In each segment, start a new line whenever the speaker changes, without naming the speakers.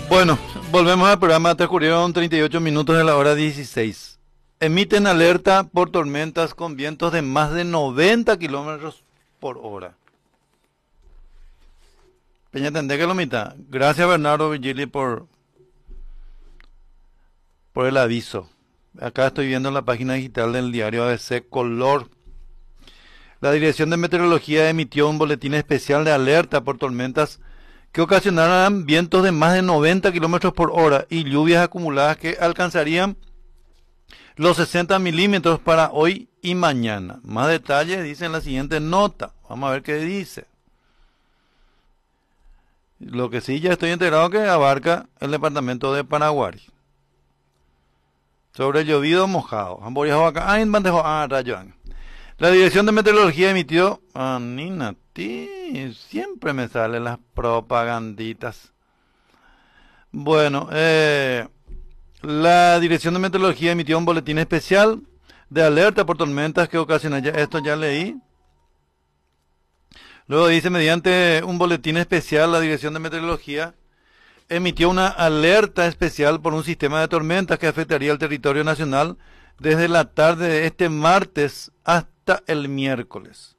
Bueno, volvemos al programa. Transcurrieron 38 minutos de la hora 16. Emiten alerta por tormentas con vientos de más de 90 kilómetros por hora. Peña Tendé que lo mitad. Gracias, Bernardo Vigili, por el aviso. Acá estoy viendo en la página digital del diario ABC Color. La Dirección de Meteorología emitió un boletín especial de alerta por tormentas que ocasionarán vientos de más de 90 kilómetros por hora y lluvias acumuladas que alcanzarían los 60 milímetros para hoy y mañana. Más detalles dice en la siguiente nota. Vamos a ver qué dice. Lo que sí ya estoy enterado que abarca el departamento de Paraguay. Sobre el llovido mojado. Han viajado acá. Rayo. La Dirección de Meteorología emitió... Nina, siempre me salen las propaganditas. Bueno, la Dirección de Meteorología emitió un boletín especial de alerta por tormentas que ocasionan... Esto ya leí. Luego dice, mediante un boletín especial, la Dirección de Meteorología emitió una alerta especial por un sistema de tormentas que afectaría el territorio nacional desde la tarde de este martes hasta el miércoles.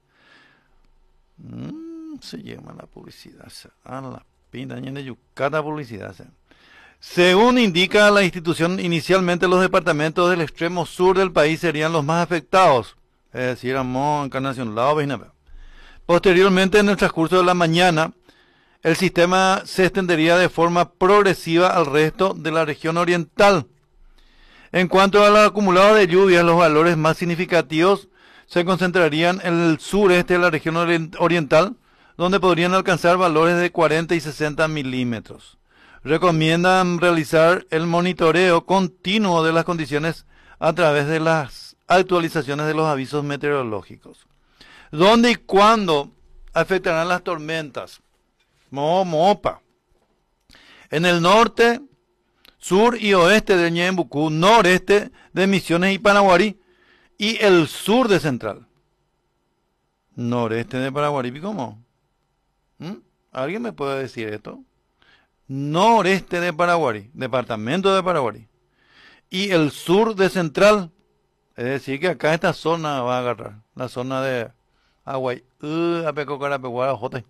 Se llama la publicidad. La pinta de yucata publicidad. Según indica la institución, inicialmente los departamentos del extremo sur del país serían los más afectados. Es decir, Amón, Encarnación, Lao, Bejinapé. Posteriormente, en el transcurso de la mañana, el sistema se extendería de forma progresiva al resto de la región oriental. En cuanto a los acumulados de lluvias, los valores más significativos se concentrarían en el sureste de la región oriental, donde podrían alcanzar valores de 40 y 60 milímetros. Recomiendan realizar el monitoreo continuo de las condiciones a través de las actualizaciones de los avisos meteorológicos. ¿Dónde y cuándo afectarán las tormentas? Mopa. En el norte, sur y oeste de Ñembucú, noreste de Misiones y Paraguarí, y el sur de Central. Noreste de Paraguarí, ¿cómo? ¿Alguien me puede decir esto? Noreste de Paraguarí, departamento de Paraguarí, y el sur de Central, es decir que acá esta zona va a agarrar, la zona de Aguay, Apecocara, J.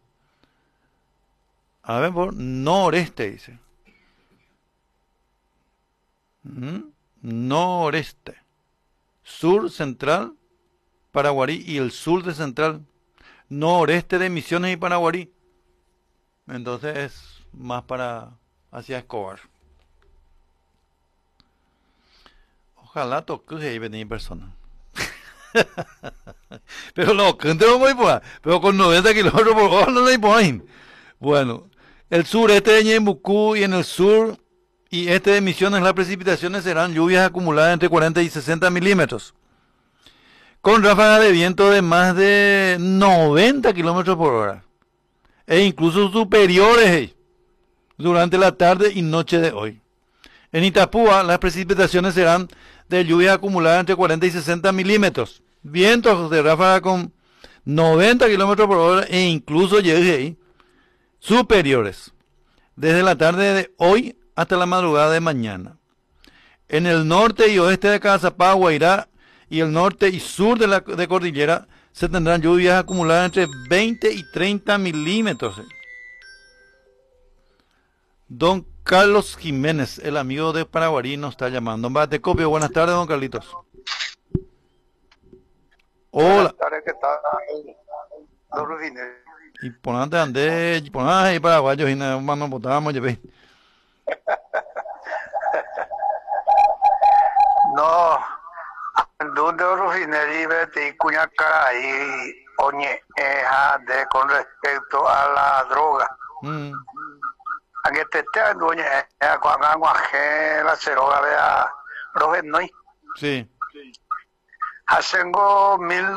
A ver, por noreste dice. Noreste. Sur, central, Paraguarí y el sur de Central. Noreste de Misiones y Paraguarí. Entonces es más para hacia Escobar. Ojalá toque y venir persona. Pero no, pero con 90 kilómetros por hora no hay point. Bueno, el sureste de Ñembucú y en el sur y este de Misiones las precipitaciones serán lluvias acumuladas entre 40 y 60 milímetros, con ráfagas de viento de más de 90 kilómetros por hora, e incluso superiores durante la tarde y noche de hoy. En Itapúa las precipitaciones serán de lluvias acumuladas entre 40 y 60 milímetros, vientos de ráfaga con 90 kilómetros por hora e incluso superiores, desde la tarde de hoy hasta la madrugada de mañana. En el norte y oeste de Cazapá, Guairá y el norte y sur de Cordillera se tendrán lluvias acumuladas entre 20 y 30 milímetros. Don Carlos Jiménez, el amigo de Paraguarí, nos está llamando. Copio, buenas tardes, don Carlitos. Hola.
Buenas tardes, ¿qué tal? Don Rufino.
Y ponante andé, ponate ahí paraguayos y nada más nos botábamos, llevé.
No, donde Rufineri vete cuña cara y oñe de con respecto a la droga. Aunque te doñe cuando la ceroga vea Rogenoi.
Sí.
Hacengo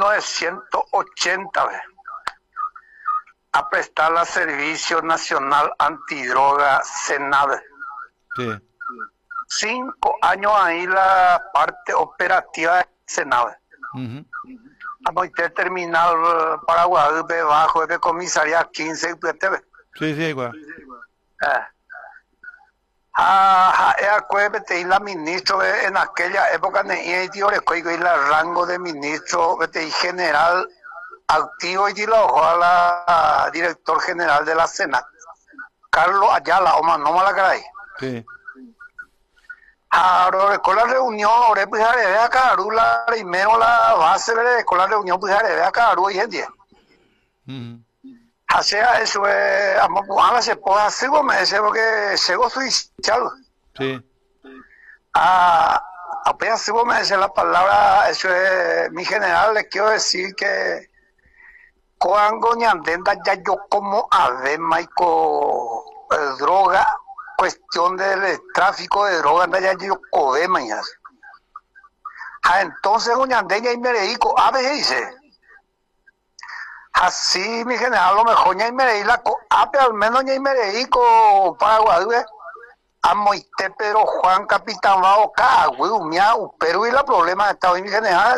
1980 a prestar la Servicio Nacional Antidroga SENADE.
Sí.
5 años ahí la parte operativa de SENADE. Vamos a terminar Paraguay bajo de comisaría 15
Sí, igual.
Acuérdate, y la ministro en aquella época y la rango de ministro y general activo y lo a la director general de la Senat, Carlos Ayala, o no me la caray.
Sí.
Ahora, con la reunión, ahora pues a Caru, la primero la base de con la reunión, pues a Caru y gente. Hacia eso, ahora se puede hacer, me dice, porque llegó suicidio.
Sí.
Apenas si vos me decís la palabra, eso es, mi general, les quiero decir que cuando ñandenda ya yo como además y con droga, cuestión del tráfico de droga, anda ya yo codema y así. Entonces ñandenda y me dedico, a veces dice, así mi general, a lo mejor ya me dedico, al menos ya me dedico para Guadalupe. A Moité, Pedro Juan, Capitán Baoca, Miau, pero y la problema de Estado en general.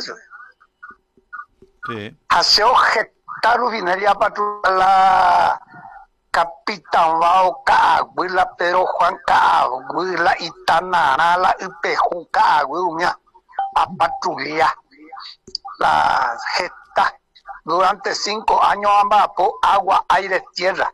Sí.
Hace objetar Rufinería para la Capitán Baoca, la Pedro Juan, la Itanara, la Ipejuca, a patrullar la gesta durante 5 años ambas agua, aire, tierra.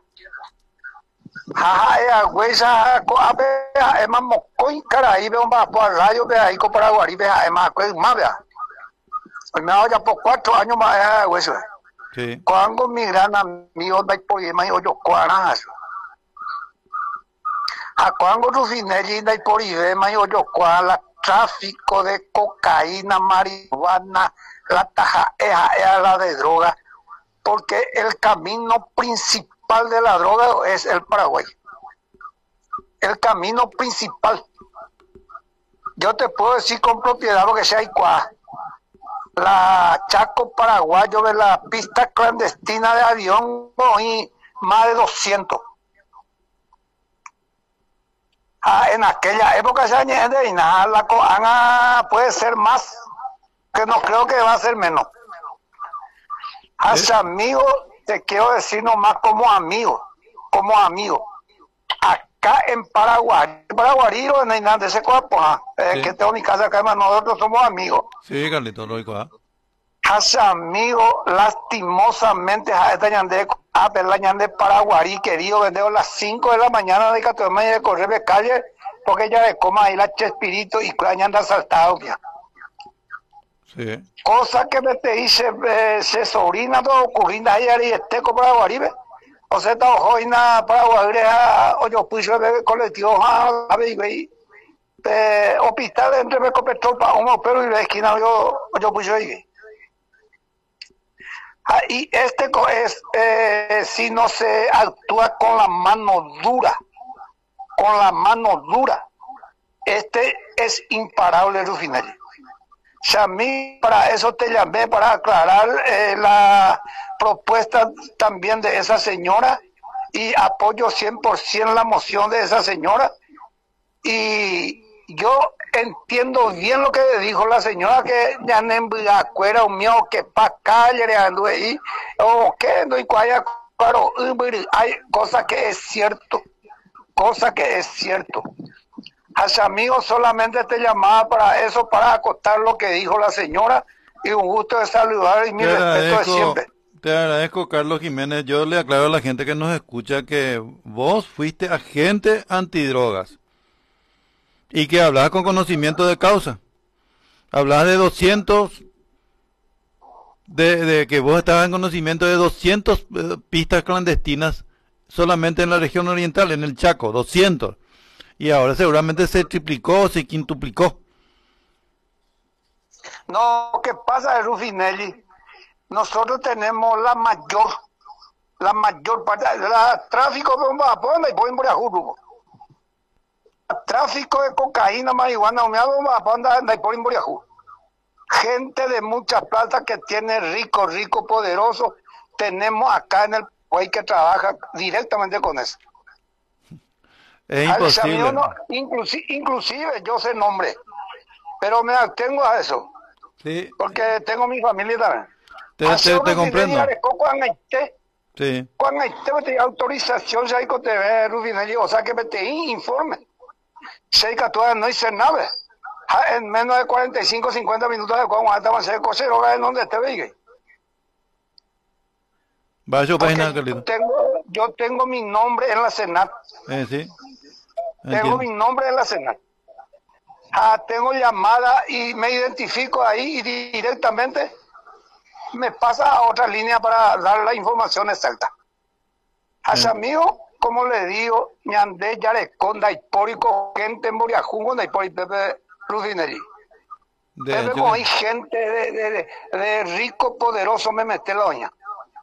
Huesa ema mocoin cara ahí veo más por radio ve ahí con Paraguay ve ema más vea me ha ya por 4 años más huesa
Sí.
cuando mi gran amigo de por ahí yo cuaras cuando Rufinelli de por ahí yo cuala tráfico de cocaína marihuana la taja la de droga porque el camino principal de la droga es el Paraguay. El camino principal. Yo te puedo decir con propiedad porque si hay la Chaco Paraguayo de la pista clandestina de avión y más de 200. En aquella época se añade y nada, la coana puede ser más, que no creo que va a ser menos. Hacia amigos, te quiero decir nomás como amigo. Acá en Paraguay, no hay nada de ese cuerpo, sí. Que tengo mi casa acá, nosotros somos amigos.
Sí, Carlito, lógico,
Hacia amigos, lastimosamente, a esta ñande, la ñande Paraguarí, querido, vender a las 5 de la mañana de 14 de correr de calle, porque ella de coma ahí la Chespirito y la ñanda saltado, ya.
Sí.
Cosa que me te dice se sobrina todo ocurriendo ahí y este con Paraguay, o sea, está hoina Paraguay, o yo puse el colectivo, hospital entre Mecopetrol para uno, pero y la esquina yo puse ahí. Y este es, si no se actúa con la mano dura, este es imparable Rufinería. O sea, a mí para eso te llamé, para aclarar la propuesta también de esa señora y apoyo 100% la moción de esa señora. Y yo entiendo bien lo que dijo la señora, que ya no acuerda un mío que pa' calle ando ahí, o que no hay cuaya, claro, hay cosa que es cierto. Hacia amigos solamente te llamaba para eso, para acotar lo que dijo la señora, y un gusto de saludar y mi respeto de siempre.
Te agradezco, Carlos Jiménez. Yo le aclaro a la gente que nos escucha que vos fuiste agente antidrogas y que hablabas con conocimiento de causa. Hablabas de 200, de que vos estabas en conocimiento de 200 pistas clandestinas solamente en la región oriental, en el Chaco, 200. Y ahora seguramente se triplicó, se quintuplicó.
No, ¿qué pasa de Rufinelli? Nosotros tenemos la mayor parte del tráfico de bombapón y por Boriajú. Tráfico de cocaína, marihuana, bombapón y por Boriajú. Gente de mucha plata que tiene rico, poderoso, tenemos acá en el país que trabaja directamente con eso.
Es imposible.
Inclusive yo sé nombre, pero me atengo a eso.
Sí.
Porque tengo mi familia también.
Te comprendo.
Sí. Cuando te autorización, si hay que te ve, Rufinelli, o sea que me te informe. Seika toda no hice nave. En menos de 45, 50 minutos de cuando estamos haciendo cosas, en donde te veis.
Vaya página, Carlito.
Yo tengo mi nombre en la Senat.
Sí.
Tengo mi nombre en la Senat. Tengo llamada y me identifico ahí y directamente me pasa a otra línea para dar la información exacta. Hacia amigo, como le digo, me andé ya de conda y pórico, gente en Moriajungo, y por Pepe Rufineri. Pepe como hay gente de rico, poderoso, me mete la doña.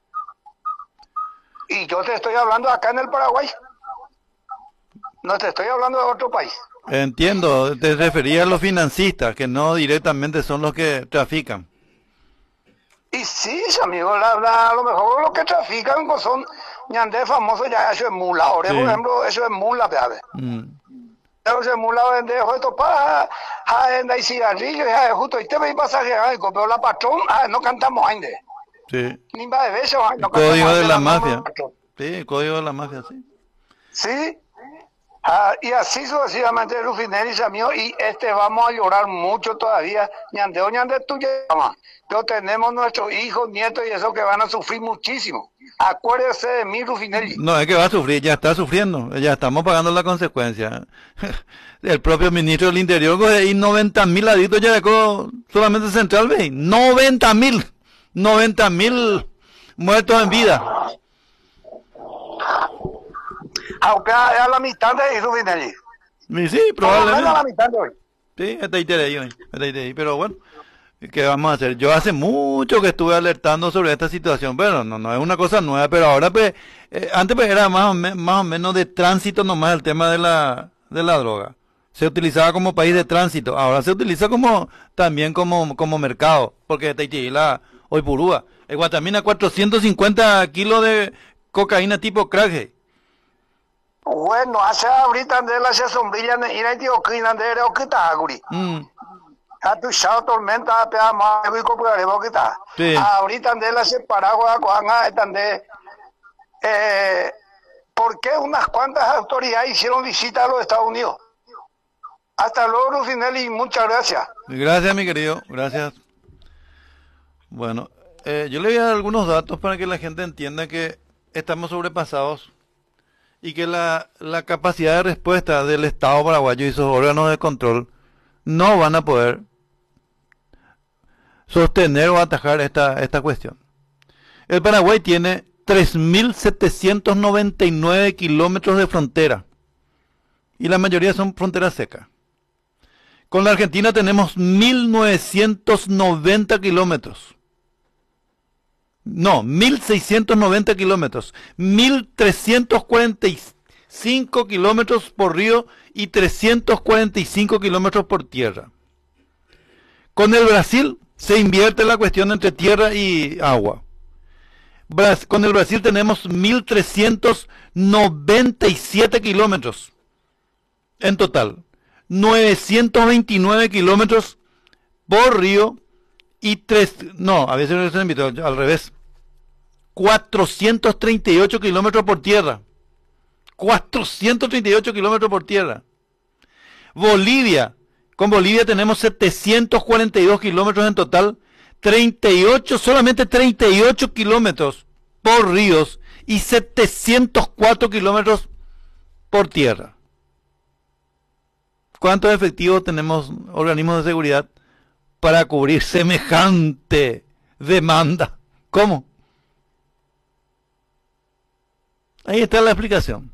Y yo te estoy hablando acá en el Paraguay. No te estoy hablando de otro país.
Entiendo, te refería a los financistas, que no directamente son los que trafican.
Y sí, amigo, a lo mejor los que trafican pues son ñandé famosos, ya eso es mula. Ahora, por ejemplo, eso es mula, ¿sabes? Eso es mula, vende esto para, hay cigarrillos, justo, y te veis pasaje, pero la patrón, no cantamos ainda.
Sí.
Ni va de besos, no
código de la mafia. Sí, código de la mafia, sí.
Sí. Y así sucesivamente Rufineri, amigo, y vamos a llorar mucho todavía, ñande tuya, pero tenemos nuestros hijos, nietos y eso que van a sufrir muchísimo. Acuérdese de mí, Rufineri.
No, es que va a sufrir, ya está sufriendo, ya estamos pagando la consecuencia. El propio ministro del Interior, y 90.000 adictos ya dejó solamente Central Bay, 90.000 muertos en vida.
Aunque a la mitad de Rufineri.
Sí, probablemente.
A la mitad de hoy.
Sí, pero bueno, ¿qué vamos a hacer? Yo hace mucho que estuve alertando sobre esta situación, pero no es una cosa nueva, pero ahora pues, antes pues era más o menos de tránsito nomás el tema de la droga. Se utilizaba como país de tránsito, ahora se utiliza también como mercado, porque hoy purúa, el Guatamina 450 kilos de cocaína tipo crack.
Bueno, hace ahorita de la sombrilla y la tíoquina de la oquita, guri. A tu chao tormenta, pea más y comprar boquita. Ahorita de la separados, cuanga, de ¿por qué unas cuantas autoridades hicieron visita a los Estados Unidos? Hasta luego, Rufinelli, muchas gracias.
Gracias, mi querido, gracias. Bueno, yo le voy a dar algunos datos para que la gente entienda que estamos sobrepasados y que la capacidad de respuesta del Estado paraguayo y sus órganos de control no van a poder sostener o atajar esta cuestión. El Paraguay tiene 3.799 kilómetros de frontera y la mayoría son fronteras secas. Con la Argentina tenemos 1.990 kilómetros. No, 1.690 kilómetros, 1.345 kilómetros por río y 345 kilómetros por tierra. Con el Brasil se invierte la cuestión entre tierra y agua. Con el Brasil tenemos 1.397 kilómetros en total, 929 kilómetros por río y a veces se invitó al revés. 438 kilómetros por tierra. 438 kilómetros por tierra. Bolivia. Con Bolivia tenemos 742 kilómetros en total. Solamente 38 kilómetros por ríos y 704 kilómetros por tierra. ¿Cuántos efectivos tenemos organismos de seguridad para cubrir semejante demanda? ¿Cómo? Ahí está la explicación.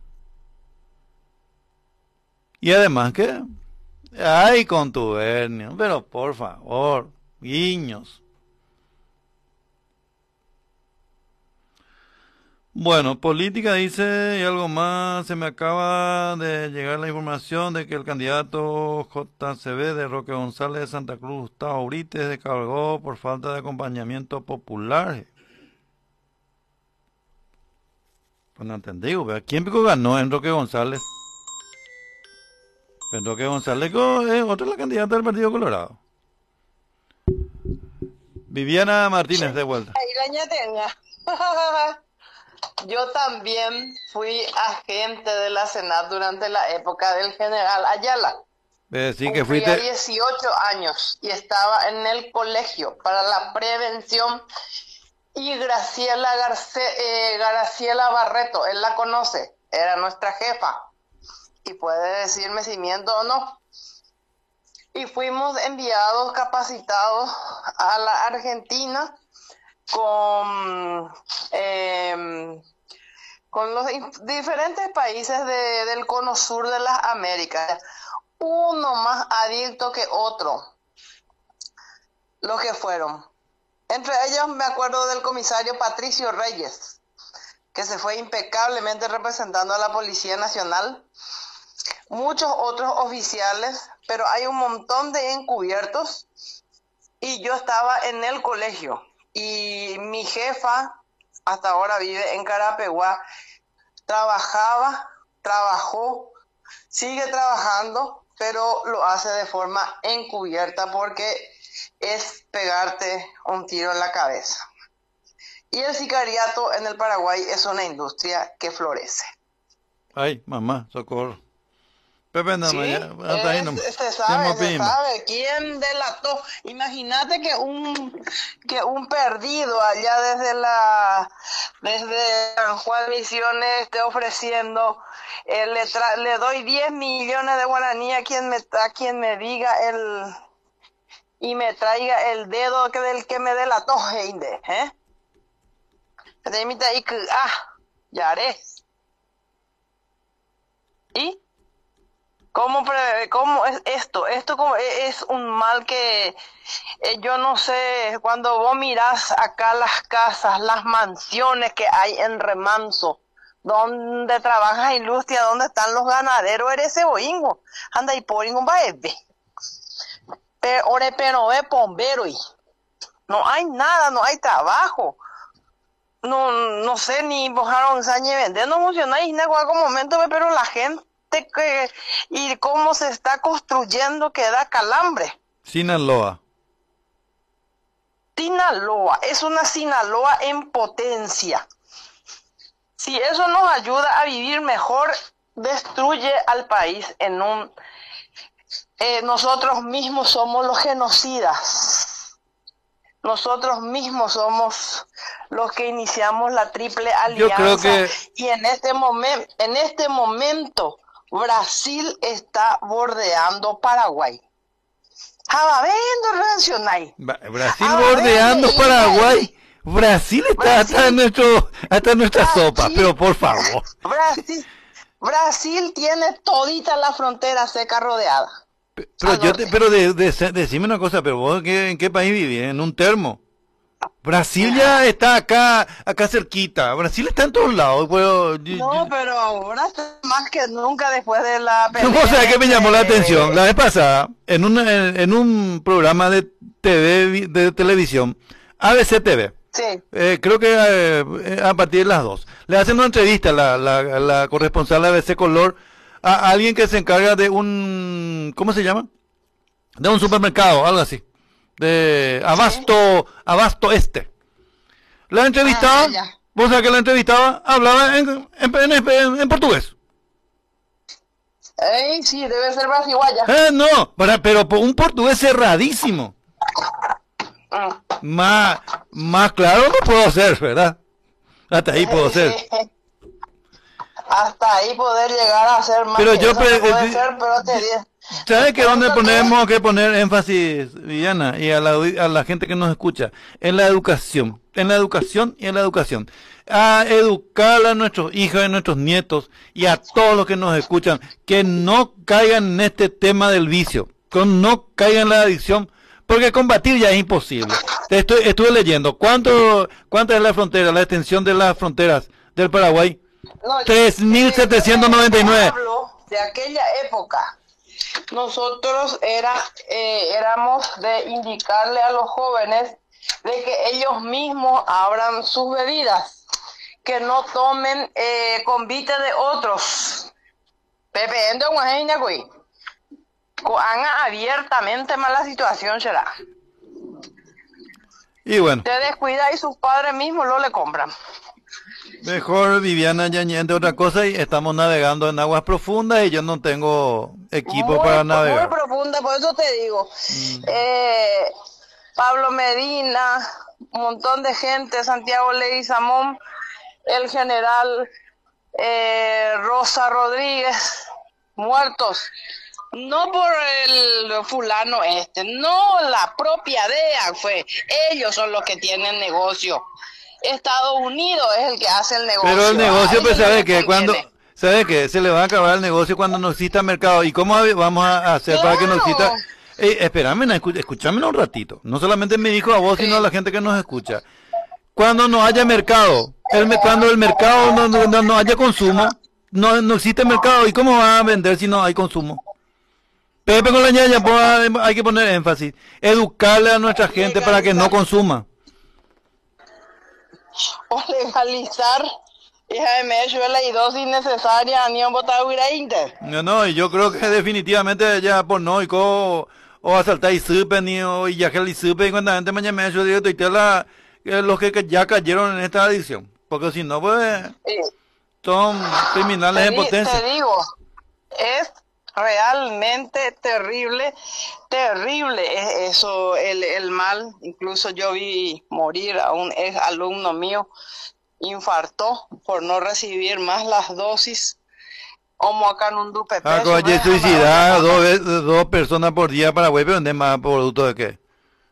Y además que hay contubernio, pero por favor, guiños. Bueno, política dice, y algo más, se me acaba de llegar la información de que el candidato JCB de Roque González de Santa Cruz, Gustavo Urites, descargó por falta de acompañamiento popular. Pues no entendí, ¿quién ganó en Roque González? En Roque González es otra la candidata del Partido Colorado. Viviana Martínez, de vuelta.
Ahí la ñatenga. Yo también fui agente de la SENAT durante la época del general Ayala.
Sí que
Cumplía
fuiste.
18 años y estaba en el colegio para la prevención. Y Graciela Barreto, él la conoce, era nuestra jefa y puede decirme si miento o no. Y fuimos enviados, capacitados a la Argentina con los diferentes países del cono sur de las Américas, uno más adicto que otro, los que fueron. Entre ellos me acuerdo del comisario Patricio Reyes, que se fue impecablemente representando a la Policía Nacional, muchos otros oficiales, pero hay un montón de encubiertos, y yo estaba en el colegio, y mi jefa, hasta ahora vive en Carapeguá, trabajó, sigue trabajando, pero lo hace de forma encubierta porque es pegarte un tiro en la cabeza. Y el sicariato en el Paraguay es una industria que florece.
Ay, mamá, socorro. Pepe, no,
Sí,
hasta ahí no.
se sabe quién delató. Imagínate que un perdido allá desde San Juan Misiones esté ofreciendo, le doy 10 millones de guaraní a quien me diga y me traiga el dedo del que me delató, Heinde, ya haré. ¿Y cómo es esto? Esto es un mal que yo no sé, cuando vos mirás acá las casas, las mansiones que hay en Remanso, donde trabaja Ilustria, donde están los ganaderos, eres boingo, anda y poringo va pero ve bombero y no hay nada, no hay trabajo. No sé ni bojaron sañe vender, no funciona y en algún momento, pero la gente y cómo se está construyendo que da calambre.
Sinaloa
es una Sinaloa en potencia. Si eso nos ayuda a vivir mejor, destruye al país nosotros mismos somos los genocidas. Nosotros mismos somos los que iniciamos la triple alianza.
Yo creo que...
Y en este momento Brasil está bordeando Paraguay.
Brasil bordeando Paraguay. Brasil está hasta en nuestra sopa, pero por favor.
Brasil tiene todita la frontera seca rodeada.
Decime una cosa, pero vos ¿en qué país vivís? ¿En un termo? Brasil ya está acá cerquita. Brasil está en todos lados.
Pero ahora está más que nunca después de la pelea.
¿Cómo sabes que me llamó la atención? La vez pasada, en un programa de televisión, ABC TV.
Sí.
Creo que a partir de las 2. Le hacen una entrevista la corresponsal de ABC Color a alguien que se encarga de ¿cómo se llama? De un supermercado, algo así. De Abasto Este. La entrevistaba, vos sabés que la entrevistaba, hablaba en portugués.
Sí, debe ser brasileña.
No, pero un portugués cerradísimo. Más claro no puedo ser, ¿verdad? Hasta ahí puedo ser.
Hasta ahí poder llegar a ser más.
Pero yo
te
¿sabes que dónde tenemos que poner énfasis, Viviana, y a la gente que nos escucha? En la educación y en la educación. A educar a nuestros hijos y a nuestros nietos y a todos los que nos escuchan, que no caigan en este tema del vicio, que no caigan en la adicción, porque combatir ya es imposible. Estuve leyendo, ¿cuánta es la frontera, la extensión de las fronteras del Paraguay? 3.799.
Hablo de aquella época. Nosotros éramos de indicarle a los jóvenes de que ellos mismos abran sus bebidas, que no tomen convite de otros. Pepe, haga abiertamente mala situación será.
Y bueno.
Te descuida y sus padres mismos lo le compran.
Mejor Viviana Yañez, entre otra cosa, y estamos navegando en aguas profundas y yo no tengo equipo para navegar.
Muy profunda, por eso te digo. Pablo Medina, un montón de gente, Santiago Leguizamón, el general Rosa Rodríguez, muertos. No por el fulano no, la propia DEA fue. Ellos son los que tienen negocio. Estados Unidos es el que hace el negocio.
Pero el negocio, pues, ¿sabe qué? ¿Sabe qué? Se le va a acabar el negocio cuando no exista mercado. ¿Y cómo vamos a hacer para que no exista? Espérame, escúchame un ratito. No solamente me dijo a vos, sino a la gente que nos escucha. Cuando no haya mercado, cuando el mercado no haya consumo, no existe mercado. ¿Y cómo va a vender si no hay consumo? Pepe con la ñaña, hay que poner énfasis. Educarle a nuestra gente para que no consuma.
O legalizar, hija de medio, la dosis innecesaria, ni un botado inter.
No, y yo creo que definitivamente ya por no, o asaltar y supe, ni o y ya que y supe, y cuando la gente mañana yo digo, los que ya cayeron en esta adicción. Porque si no, pues, son criminales en potencia.
Te digo, es realmente terrible es eso, el mal. Incluso yo vi morir a un ex alumno mío, infartó por no recibir más las dosis. Como acá en un dupe peso.
Oye, suicidar dos personas por día para web, ¿vende más producto de qué?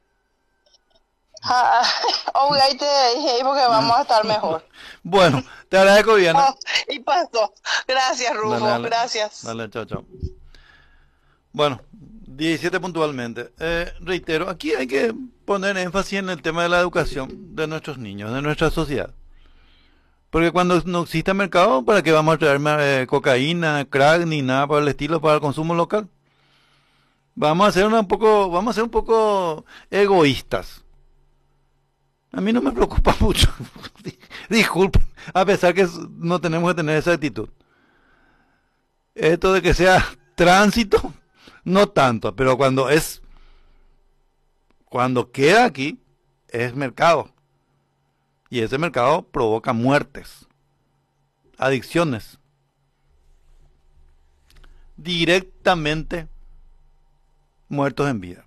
Ahí te dije porque vamos a estar mejor.
Bueno, te agradezco, Viviana.
Y pasó. Gracias, Rufo.
Dale.
Gracias.
Dale, chao. Bueno, 17 puntualmente. Reitero, aquí hay que poner énfasis en el tema de la educación de nuestros niños, de nuestra sociedad. Porque cuando no exista mercado, ¿para qué vamos a traer cocaína, crack, ni nada por el estilo para el consumo local? Vamos a ser un poco egoístas. A mí no me preocupa mucho. Disculpen, a pesar que no tenemos que tener esa actitud. Esto de que sea tránsito, no tanto, pero cuando queda aquí, es mercado. Y ese mercado provoca muertes, adicciones. Directamente muertos en vida.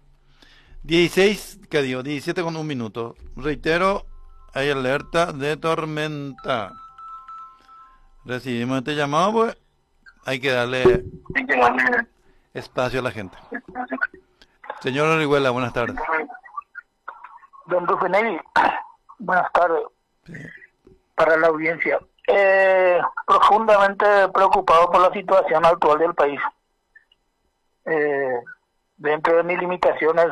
17 con 1 minuto. Reitero, hay alerta de tormenta. Recibimos este llamado, pues hay que darle espacio a la gente. Señor Orihuela, buenas tardes.
Don Rufenelli, buenas tardes. Sí. Para la audiencia. Profundamente preocupado por la situación actual del país. Dentro de mis limitaciones,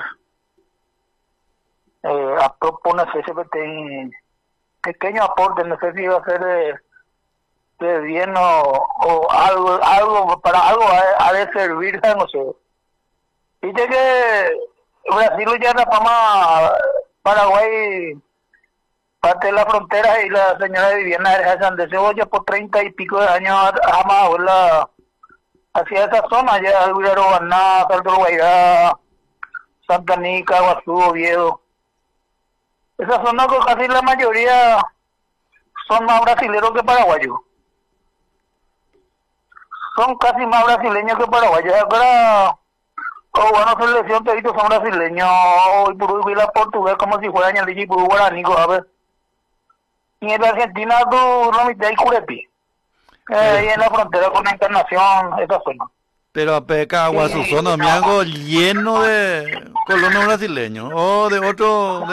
propones ese pequeño aporte, no sé si va a ser de bien o algo para algo ha de servir, no sé. Dice que Brasil ya la fama, Paraguay, parte de la frontera, y la señora Viviana de Cebolla por 30 y pico de años jamás hacia esa zona, ya Guirarobaná, Salto Guairá, Santa Nica, Guazú, Oviedo. Esa zona que casi la mayoría son más brasileños que paraguayos. Son casi más brasileños que paraguayos. Ahora, bueno, selección toditos son brasileños, y por la portugués como si fueran el y por guaraní, a ver. Y en la Argentina tú no me y Curepi. Ahí en la frontera con la Encarnación, esa zona.
Pero a Peca, Guazú, zona, me hago lleno de colonos brasileños o de otro